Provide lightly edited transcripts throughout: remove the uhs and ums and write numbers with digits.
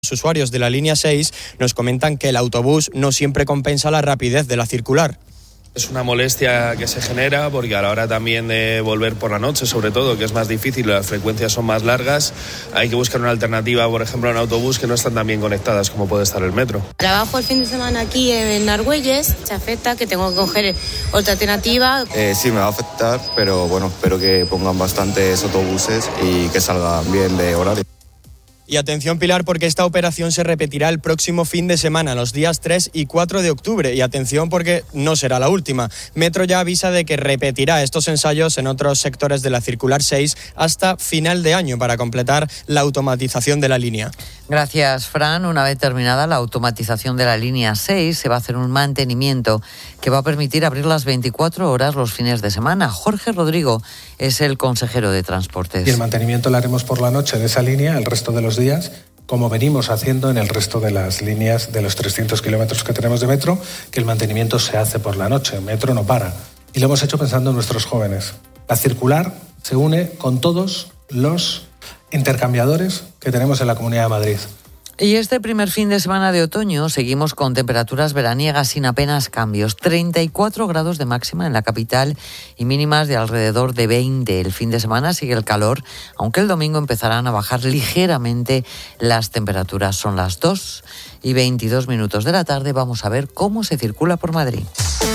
Los usuarios de la línea 6 nos comentan que el autobús no siempre compensa la rapidez de la circular. Es una molestia que se genera porque a la hora también de volver por la noche, sobre todo, que es más difícil, las frecuencias son más largas, hay que buscar una alternativa, por ejemplo, en autobús que no están tan bien conectadas como puede estar el metro. Trabajo el fin de semana aquí en Argüelles, se afecta que tengo que coger otra alternativa. Sí, me va a afectar, pero bueno, espero que pongan bastantes autobuses y que salgan bien de horario. Y atención, Pilar, porque esta operación se repetirá el próximo fin de semana, los días 3 y 4 de octubre. Y atención porque no será la última. Metro ya avisa de que repetirá estos ensayos en otros sectores de la circular 6 hasta final de año para completar la automatización de la línea. Gracias, Fran. Una vez terminada la automatización de la línea 6, se va a hacer un mantenimiento que va a permitir abrir las 24 horas los fines de semana. Jorge Rodrigo es el consejero de Transportes. Y el mantenimiento lo haremos por la noche de esa línea, el resto de los días, como venimos haciendo en el resto de las líneas de los 300 kilómetros que tenemos de metro, que el mantenimiento se hace por la noche. El metro no para. Y lo hemos hecho pensando en nuestros jóvenes. La circular se une con todos los intercambiadores que tenemos en la Comunidad de Madrid. Y este primer fin de semana de otoño seguimos con temperaturas veraniegas sin apenas cambios. 34 grados de máxima en la capital y mínimas de alrededor de 20. El fin de semana sigue el calor, aunque el domingo empezarán a bajar ligeramente las temperaturas. Son las 2:22 de la tarde. Vamos a ver cómo se circula por Madrid.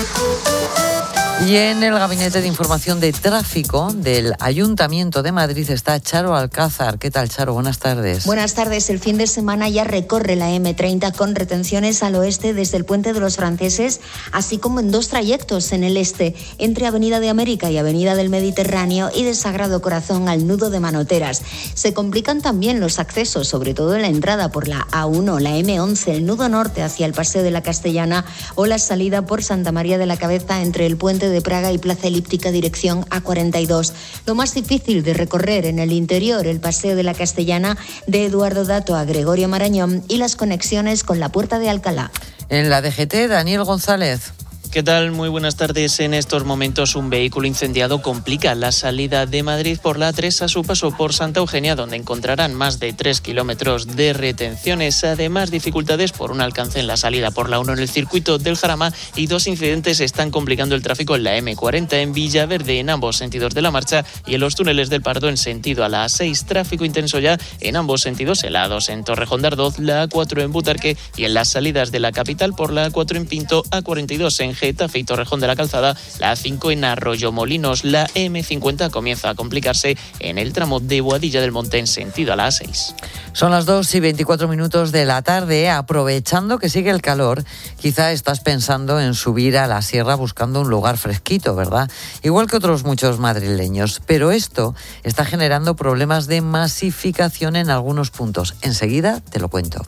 Y en el Gabinete de Información de Tráfico del Ayuntamiento de Madrid está Charo Alcázar. ¿Qué tal, Charo? Buenas tardes. Buenas tardes. El fin de semana ya recorre la M30 con retenciones al oeste desde el Puente de los Franceses, así como en dos trayectos en el este, entre Avenida de América y Avenida del Mediterráneo y de Sagrado Corazón al nudo de Manoteras. Se complican también los accesos, sobre todo en la entrada por la A1, la M11, el nudo norte hacia el Paseo de la Castellana o la salida por Santa María de la Cabeza entre el Puente de Praga y Plaza Elíptica dirección A42. Lo más difícil de recorrer en el interior, el Paseo de la Castellana de Eduardo Dato a Gregorio Marañón y las conexiones con la Puerta de Alcalá. En la DGT, Daniel González. ¿Qué tal? Muy buenas tardes. En estos momentos un vehículo incendiado complica la salida de Madrid por la A3 a su paso por Santa Eugenia, donde encontrarán más de 3 kilómetros de retenciones. Además, dificultades por un alcance en la salida por la 1 en el circuito del Jarama y dos incidentes están complicando el tráfico en la M40 en Villaverde en ambos sentidos de la marcha y en los túneles del Pardo en sentido a la A6. Tráfico intenso ya en ambos sentidos, en la A2 en Torrejón de Ardoz, la A4 en Butarque y en las salidas de la capital por la A4 en Pinto, A42 en Getafe y Torrejón de la Calzada, la A5 en Arroyomolinos, la M50 comienza a complicarse en el tramo de Boadilla del Monte en sentido a la A6. Son las 2:24 de la tarde. Aprovechando que sigue el calor, quizá estás pensando en subir a la sierra buscando un lugar fresquito, ¿verdad? Igual que otros muchos madrileños, pero esto está generando problemas de masificación en algunos puntos. Enseguida te lo cuento.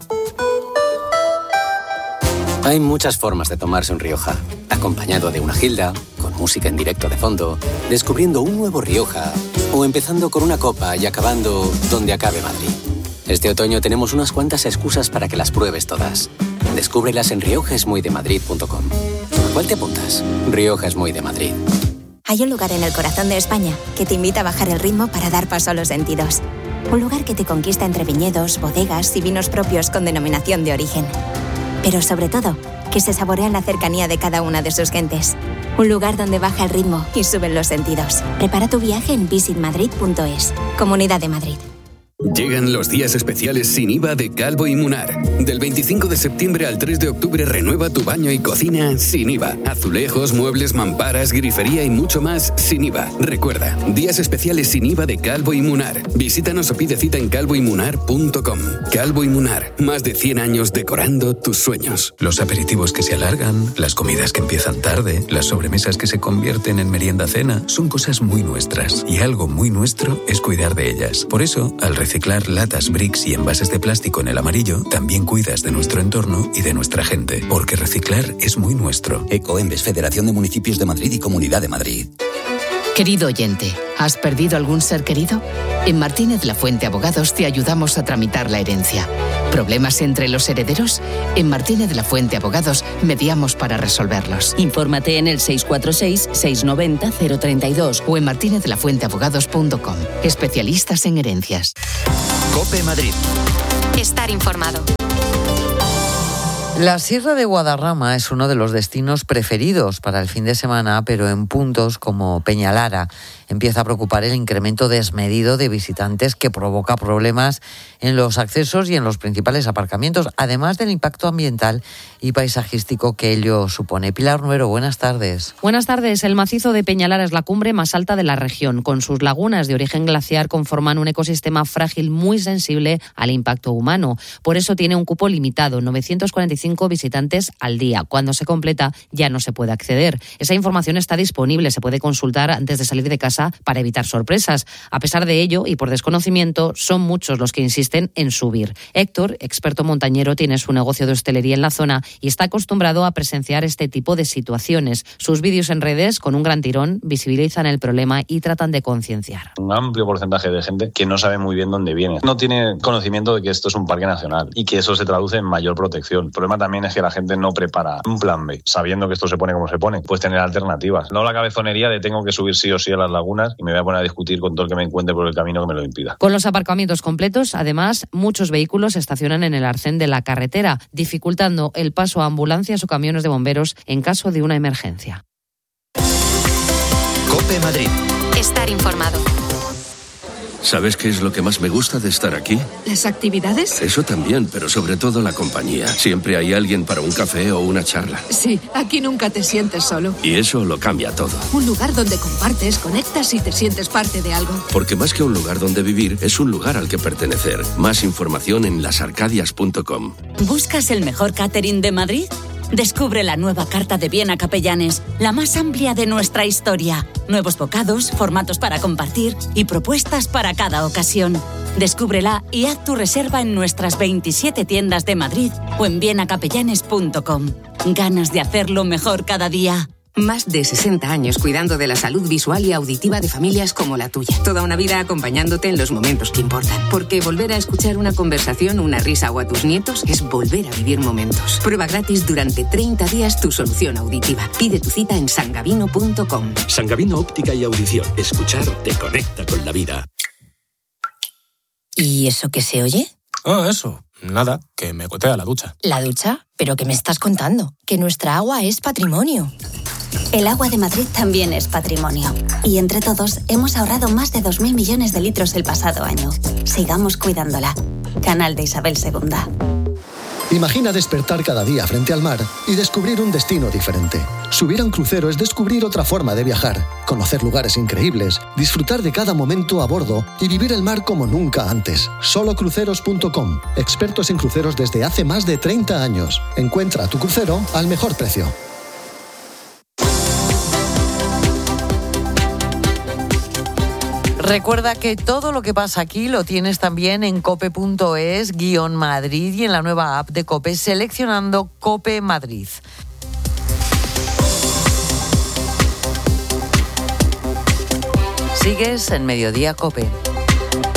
Hay muchas formas de tomarse un Rioja. Acompañado de una gilda, con música en directo de fondo, descubriendo un nuevo Rioja o empezando con una copa y acabando donde acabe Madrid. Este otoño tenemos unas cuantas excusas para que las pruebes todas. Descúbrelas en riojaesmuydemadrid.com. ¿A cuál te apuntas? Rioja es muy de Madrid. Hay un lugar en el corazón de España que te invita a bajar el ritmo para dar paso a los sentidos. Un lugar que te conquista entre viñedos, bodegas y vinos propios con denominación de origen. Pero sobre todo, que se saborea la cercanía de cada una de sus gentes. Un lugar donde baja el ritmo y suben los sentidos. Prepara tu viaje en visitmadrid.es. Comunidad de Madrid. Llegan los días especiales sin IVA de Calvo y Munar. Del 25 de septiembre al 3 de octubre renueva tu baño y cocina sin IVA. Azulejos, muebles, mamparas, grifería y mucho más sin IVA. Recuerda, días especiales sin IVA de Calvo y Munar. Visítanos o pide cita en calvoymunar.com. Calvo y Munar, más de 100 años decorando tus sueños. Los aperitivos que se alargan, las comidas que empiezan tarde, las sobremesas que se convierten en merienda-cena, son cosas muy nuestras. Y algo muy nuestro es cuidar de ellas. Por eso, al reciclar latas, bricks y envases de plástico en el amarillo, también cuidas de nuestro entorno y de nuestra gente, porque reciclar es muy nuestro. Ecoembes, Federación de Municipios de Madrid y Comunidad de Madrid. Querido oyente, ¿has perdido algún ser querido? En Martínez Lafuente Abogados te ayudamos a tramitar la herencia. ¿Problemas entre los herederos? En Martínez Lafuente Abogados mediamos para resolverlos. Infórmate en el 646-690-032 o en martinezlafuenteabogados.com. Especialistas en herencias. COPE Madrid. Estar informado. La Sierra de Guadarrama es uno de los destinos preferidos para el fin de semana, pero en puntos como Peñalara empieza a preocupar el incremento desmedido de visitantes que provoca problemas en los accesos y en los principales aparcamientos, además del impacto ambiental y paisajístico que ello supone. Pilar Nuero, buenas tardes. Buenas tardes. El macizo de Peñalara es la cumbre más alta de la región. Con sus lagunas de origen glaciar conforman un ecosistema frágil muy sensible al impacto humano. Por eso tiene un cupo limitado, 945 visitantes al día. Cuando se completa ya no se puede acceder. Esa información está disponible, se puede consultar antes de salir de casa para evitar sorpresas. A pesar de ello y por desconocimiento, son muchos los que insisten en subir. Héctor, experto montañero, tiene su negocio de hostelería en la zona y está acostumbrado a presenciar este tipo de situaciones. Sus vídeos en redes, con un gran tirón, visibilizan el problema y tratan de concienciar. Un amplio porcentaje de gente que no sabe muy bien dónde viene. No tiene conocimiento de que esto es un parque nacional y que eso se traduce en mayor protección. El problema también es que la gente no prepara un plan B, sabiendo que esto se pone como se pone. Puedes tener alternativas. No la cabezonería de tengo que subir sí o sí a las lagunas y me voy a poner a discutir con todo el que me encuentre por el camino que me lo impida. Con los aparcamientos completos, además, muchos vehículos se estacionan en el arcén de la carretera, dificultando el paso a ambulancias o camiones de bomberos en caso de una emergencia. COPE Madrid. Estar informado. ¿Sabes qué es lo que más me gusta de estar aquí? ¿Las actividades? Eso también, pero sobre todo la compañía. Siempre hay alguien para un café o una charla. Sí, aquí nunca te sientes solo. Y eso lo cambia todo. Un lugar donde compartes, conectas y te sientes parte de algo. Porque más que un lugar donde vivir, es un lugar al que pertenecer. Más información en lasarcadias.com. ¿Buscas el mejor catering de Madrid? Descubre la nueva carta de Viena Capellanes, la más amplia de nuestra historia. Nuevos bocados, formatos para compartir y propuestas para cada ocasión. Descúbrela y haz tu reserva en nuestras 27 tiendas de Madrid o en vienacapellanes.com. Ganas de hacerlo mejor cada día. Más de 60 años cuidando de la salud visual y auditiva de familias como la tuya. Toda una vida acompañándote en los momentos que importan. Porque volver a escuchar una conversación, una risa o a tus nietos es volver a vivir momentos. Prueba gratis durante 30 días tu solución auditiva. Pide tu cita en sangavino.com. Sangavino Óptica y Audición. Escuchar te conecta con la vida. ¿Y eso qué se oye? Eso. Nada, que me gotea la ducha. ¿La ducha? ¿Pero qué me estás contando? Que nuestra agua es patrimonio. El agua de Madrid también es patrimonio. Y entre todos hemos ahorrado más de 2.000 millones de litros el pasado año. Sigamos cuidándola. Canal de Isabel II. Imagina despertar cada día frente al mar y descubrir un destino diferente. Subir a un crucero es descubrir otra forma de viajar, conocer lugares increíbles, disfrutar de cada momento a bordo y vivir el mar como nunca antes. Solocruceros.com. Expertos en cruceros desde hace más de 30 años. Encuentra tu crucero al mejor precio. Recuerda que todo lo que pasa aquí lo tienes también en cope.es/Madrid y en la nueva app de COPE seleccionando COPE Madrid. Sigues en Mediodía COPE.